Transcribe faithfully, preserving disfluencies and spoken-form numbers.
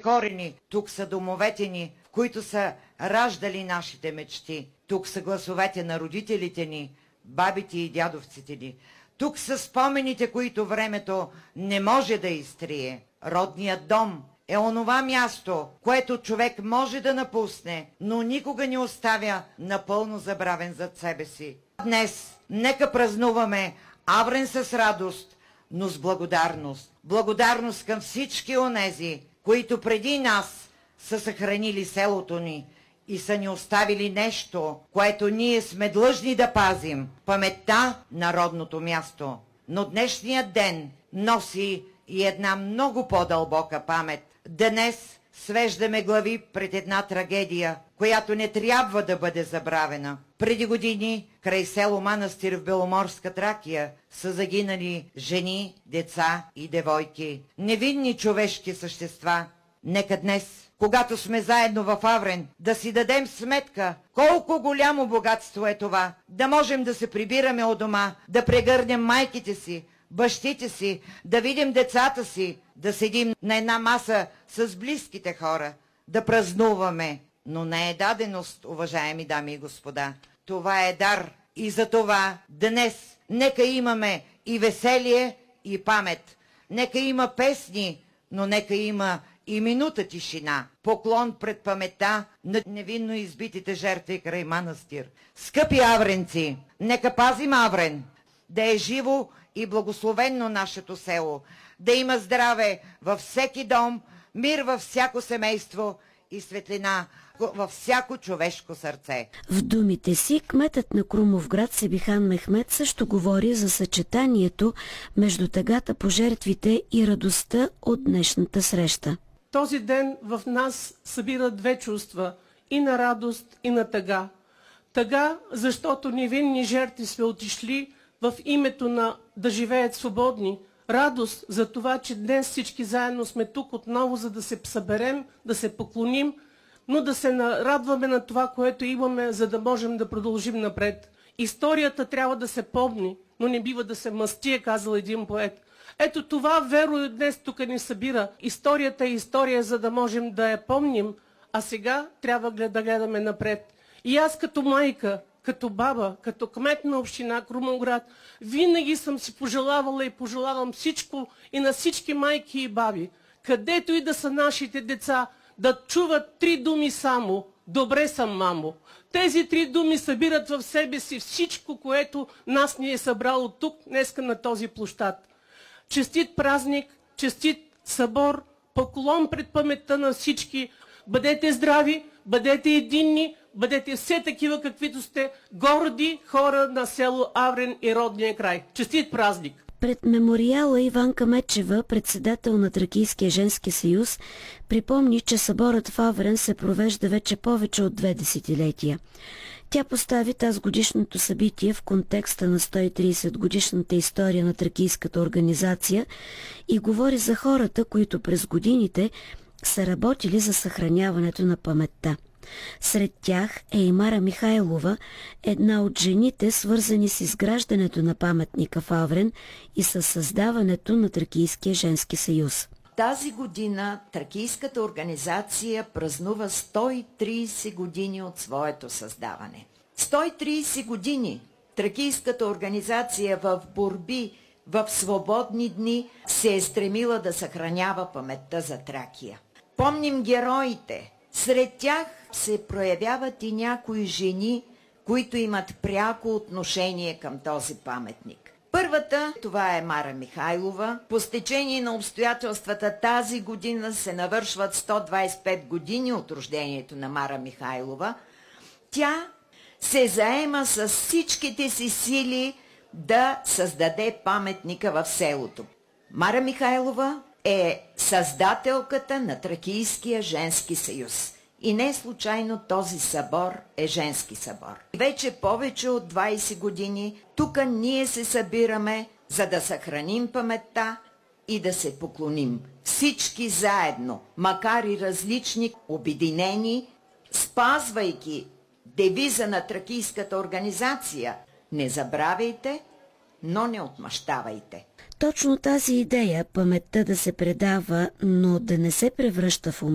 корени, тук са домовете ни, в които са раждали нашите мечти. Тук са гласовете на родителите ни, бабите и дядовците ни. Тук са спомените, които времето не може да изтрие. Родният дом е онова място, което човек може да напусне, но никога не оставя напълно забравен зад себе си. Днес нека празнуваме Аврен с радост, но с благодарност. Благодарност към всички онези, които преди нас са съхранили селото ни и са ни оставили нещо, което ние сме длъжни да пазим – паметта на родното място. Но днешният ден носи и една много по-дълбока памет. Днес свеждаме глави пред една трагедия, която не трябва да бъде забравена. Преди години край село Манастир в Беломорска Тракия са загинали жени, деца и девойки. Невинни човешки същества. Нека днес, когато сме заедно в Аврен, да си дадем сметка колко голямо богатство е това, да можем да се прибираме от дома, да прегърнем майките си, бащите си, да видим децата си, да седим на една маса с близките хора, да празнуваме. Но не е даденост, уважаеми дами и господа. Това е дар и за това днес нека имаме и веселие, и памет. Нека има песни, но нека има и минута тишина. Поклон пред паметта на невинно избитите жертви край Манастир. Скъпи авренци, нека пазим Аврен, да е живо и благословенно нашето село, да има здраве във всеки дом, мир във всяко семейство и светлина във всяко човешко сърце. В думите си кметът на Крумовград Себихан Мехмед също говори за съчетанието между тъгата по жертвите и радостта от днешната среща. Този ден в нас събира две чувства – и на радост, и на тъга. Тъга, защото невинни жертви сме отишли в името на да живеят свободни. Радост за това, че днес всички заедно сме тук отново, за да се съберем, да се поклоним, но да се радваме на това, което имаме, за да можем да продължим напред. Историята трябва да се помни, но не бива да се мъсти, е казал един поет. Ето това веро и днес тук ни събира. Историята е история, за да можем да я помним, а сега трябва да гледаме напред. И аз като майка, като баба, като кмет на община Крумовград, винаги съм си пожелавала и пожелавам всичко и на всички майки и баби, където и да са нашите деца, да чуват три думи само: добре съм, мамо. Тези три думи събират в себе си всичко, което нас ни е събрало тук, днеска на този площад. Честит празник, честит събор, поклон пред паметта на всички. Бъдете здрави, бъдете единни, бъдете все такива, каквито сте, горди хора на село Аврен и родния край. Честит празник! Пред мемориала Иванка Мечева, председател на Тракийския женски съюз, припомни, че съборът в Аврен се провежда вече повече от две десетилетия. Тя постави тазгодишното събитие в контекста на сто и тридесет годишната история на тракийската организация и говори за хората, които през годините са работили за съхраняването на паметта. Сред тях е и Мара Михайлова, една от жените, свързани с изграждането на паметника в Аврен и с създаването на Тракийския женски съюз. Тази година Тракийската организация празнува сто и тридесет години от своето създаване. сто и тридесет години Тракийската организация в борби, в свободни дни се е стремила да съхранява паметта за Тракия. Помним героите. Сред тях се проявяват и някои жени, които имат пряко отношение към този паметник. Първата, това е Мара Михайлова. По стечение на обстоятелствата тази година се навършват сто двадесет и пет години от рождението на Мара Михайлова. Тя се заема с всичките си сили да създаде паметника в селото. Мара Михайлова е създателката на Тракийския женски съюз. И не случайно този събор е женски събор. Вече повече от двадесет години тук ние се събираме, за да съхраним паметта и да се поклоним. Всички заедно, макар и различни, обединени, спазвайки девиза на Тракийската организация: не забравяйте, но не отмъщавайте. Точно тази идея, паметта да се предава, но да не се превръща в